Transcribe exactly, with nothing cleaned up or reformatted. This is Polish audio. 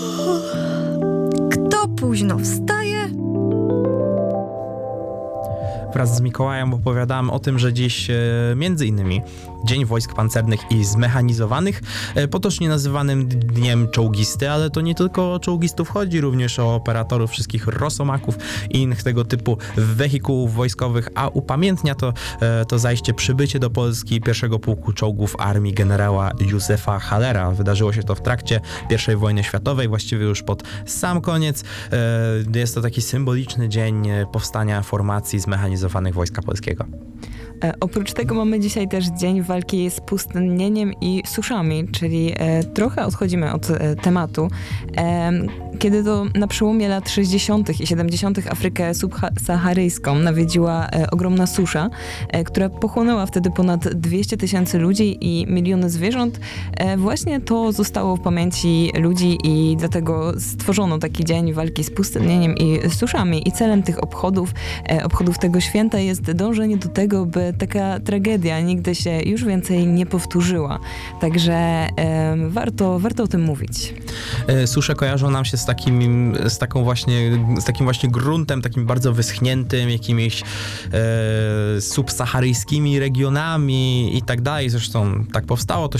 Kto późno wstaje? Wraz z Mikołajem opowiadałem o tym, że dziś e, między innymi Dzień Wojsk Pancernych i Zmechanizowanych, e, potocznie nazywanym Dniem Czołgisty, ale to nie tylko o czołgistów chodzi, również o operatorów wszystkich rosomaków i innych tego typu wehikułów wojskowych, a upamiętnia to, e, to zajście przybycie do Polski pierwszego pułku czołgów armii generała Józefa Hallera. Wydarzyło się to w trakcie pierwszej wojny światowej, właściwie już pod sam koniec. E, jest to taki symboliczny dzień powstania formacji zmechanizowanych Wojska Polskiego. E, oprócz tego mamy dzisiaj też Dzień Walki z Pustynnieniem i Suszami, czyli e, trochę odchodzimy od e, tematu. E, kiedy to na przełomie lat sześćdziesiątych i siedemdziesiątych Afrykę subsaharyjską nawiedziła e, ogromna susza, e, która pochłonęła wtedy ponad dwieście tysięcy ludzi i miliony zwierząt. E, właśnie to zostało w pamięci ludzi i dlatego stworzono taki Dzień Walki z Pustynnieniem i Suszami. I celem tych obchodów, e, obchodów tego święta jest dążenie do tego, by taka tragedia nigdy się już więcej nie powtórzyła. Także e, warto, warto o tym mówić. E, susze kojarzą nam się z takim, z taką właśnie, z takim właśnie gruntem, takim bardzo wyschniętym, jakimiś e, subsaharyjskimi regionami i tak dalej. Zresztą tak powstało to